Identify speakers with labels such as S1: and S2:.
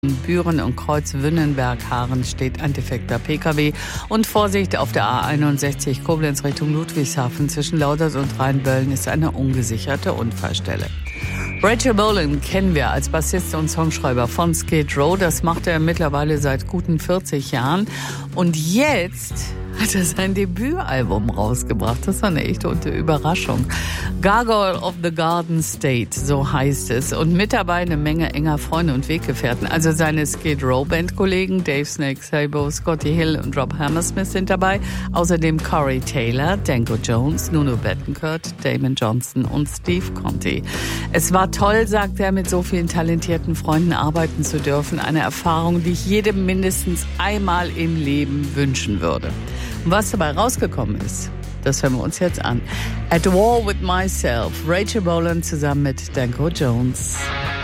S1: Büren und Kreuz Wünnenberg-Haaren steht ein defekter Pkw und Vorsicht auf der A61 Koblenz Richtung Ludwigshafen zwischen Lauders und Rheinböllen ist eine ungesicherte Unfallstelle. Rachel Bolan kennen wir als Bassist und Songschreiber von Skid Row. Das macht er mittlerweile seit guten 40 Jahren. Und jetzt hat er sein Debütalbum rausgebracht. Das war eine echte Überraschung. Gargoyle of the Garden State, so heißt es. Und mit dabei eine Menge enger Freunde und Weggefährten. Also seine Skid Row Bandkollegen Dave Snake Sabo, Scotty Hill und Rob Hammersmith sind dabei. Außerdem Corey Taylor, Danko Jones, Nuno Bettencourt, Damon Johnson und Steve Conti. Es war toll, sagt er, mit so vielen talentierten Freunden arbeiten zu dürfen. Eine Erfahrung, die ich jedem mindestens einmal im Leben wünschen würde. Und was dabei rausgekommen ist, das hören wir uns jetzt an. At War with Myself, Rachel Bolan zusammen mit Danko Jones.